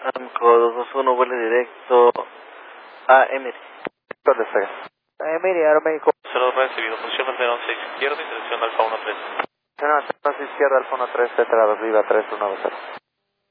AMCO 221, vuelo directo a Emery. ¿Dónde está? Emery, Aeroméxico. 0 recibido, posición Antena 6 izquierda y selección Alfa 13. Antena 6 izquierda, Alfa 13, Tetra 2 Viva 3190.